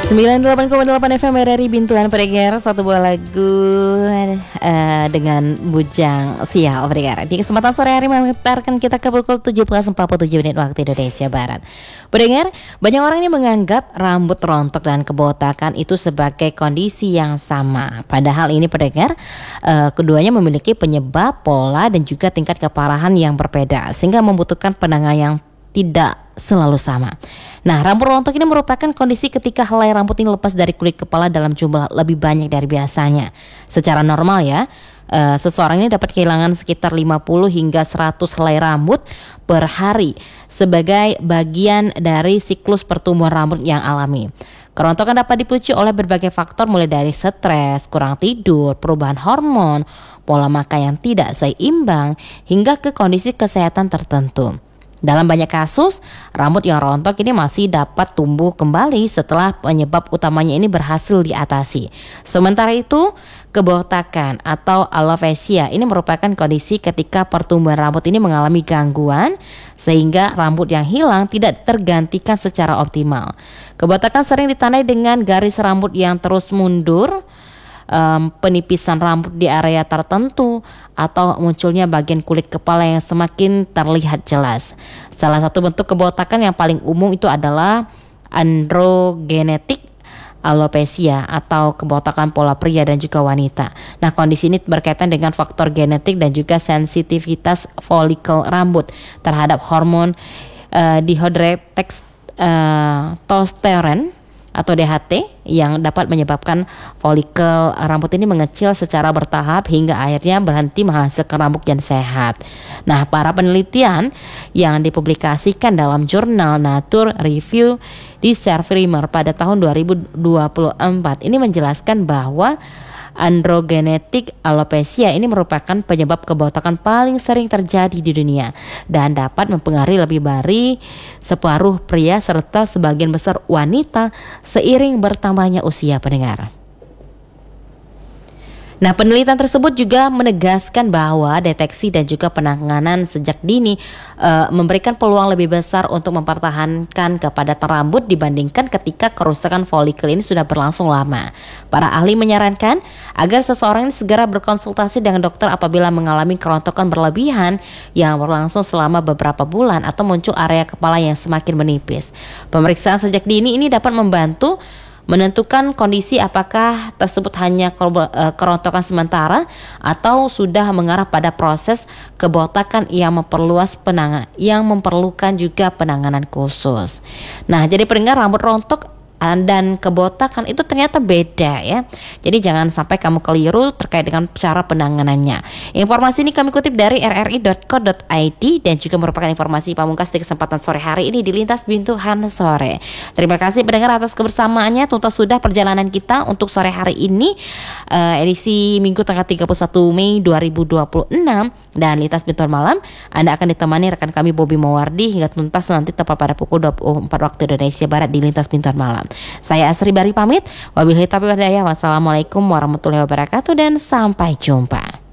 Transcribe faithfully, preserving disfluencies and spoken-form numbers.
sembilan puluh delapan koma delapan F M R R I Bintuan Pendengar, satu buah lagu uh, dengan Bujang Sial Pendengar. Di kesempatan sore hari mengantarkan kita ke pukul tujuh belas empat puluh tujuh menit waktu Indonesia Barat. Pendengar, banyak orang yang menganggap rambut rontok dan kebotakan itu sebagai kondisi yang sama. Padahal ini pendengar, uh, keduanya memiliki penyebab, pola dan juga tingkat keparahan yang berbeda, sehingga membutuhkan penanganan yang tidak selalu sama. Nah, rambut rontok ini merupakan kondisi ketika helai rambut ini lepas dari kulit kepala dalam jumlah lebih banyak dari biasanya. Secara normal ya, uh, seseorang ini dapat kehilangan sekitar lima puluh hingga seratus helai rambut per hari sebagai bagian dari siklus pertumbuhan rambut yang alami. Kerontokan dapat dipicu oleh berbagai faktor mulai dari stres, kurang tidur, perubahan hormon, pola makan yang tidak seimbang, hingga ke kondisi kesehatan tertentu. Dalam banyak kasus, rambut yang rontok ini masih dapat tumbuh kembali setelah penyebab utamanya ini berhasil diatasi. Sementara itu, kebotakan atau alopecia ini merupakan kondisi ketika pertumbuhan rambut ini mengalami gangguan sehingga rambut yang hilang tidak tergantikan secara optimal. Kebotakan sering ditandai dengan garis rambut yang terus mundur, Um, penipisan rambut di area tertentu, atau munculnya bagian kulit kepala yang semakin terlihat jelas. Salah satu bentuk kebotakan yang paling umum itu adalah androgenetic alopecia atau kebotakan pola pria dan juga wanita. Nah, kondisi ini berkaitan dengan faktor genetik dan juga sensitivitas folikel rambut terhadap hormon uh, dihidrotestosteron atau D H T yang dapat menyebabkan folikel rambut ini mengecil secara bertahap hingga akhirnya berhenti menghasilkan rambut yang sehat. Nah, para penelitian yang dipublikasikan dalam jurnal Nature Review Discovery pada tahun dua ribu dua puluh empat ini menjelaskan bahwa androgenetic alopecia ini merupakan penyebab kebotakan paling sering terjadi di dunia dan dapat mempengaruhi lebih dari separuh pria serta sebagian besar wanita seiring bertambahnya usia pendengar. Nah, penelitian tersebut juga menegaskan bahwa deteksi dan juga penanganan sejak dini e, memberikan peluang lebih besar untuk mempertahankan kepadatan rambut dibandingkan ketika kerusakan folikel ini sudah berlangsung lama. Para ahli menyarankan agar seseorang ini segera berkonsultasi dengan dokter apabila mengalami kerontokan berlebihan yang berlangsung selama beberapa bulan atau muncul area kepala yang semakin menipis. Pemeriksaan sejak dini ini dapat membantu menentukan kondisi apakah tersebut hanya kerontokan sementara atau sudah mengarah pada proses kebotakan yang memperluas penanganan yang memerlukan juga penanganan khusus. Nah, jadi pendengar, rambut rontok dan kebotakan itu ternyata beda ya. Jadi jangan sampai kamu keliru terkait dengan cara penanganannya. Informasi ini kami kutip dari r r i dot co dot i d dan juga merupakan informasi pamungkas di kesempatan sore hari ini di Lintas Bintuhan Sore. Terima kasih pendengar atas kebersamaannya. Tuntas sudah perjalanan kita untuk sore hari ini, uh, edisi Minggu tanggal tiga puluh satu Mei dua ribu dua puluh enam, dan Lintas Bintuhan Malam Anda akan ditemani rekan kami Bobby Mawardi hingga tuntas nanti tepat pada pukul dua puluh empat waktu Indonesia Barat di Lintas Bintuhan Malam. Saya Asri Bari pamit. Wabillahi taufiq wal hidayah. Wassalamualaikum warahmatullahi wabarakatuh dan sampai jumpa.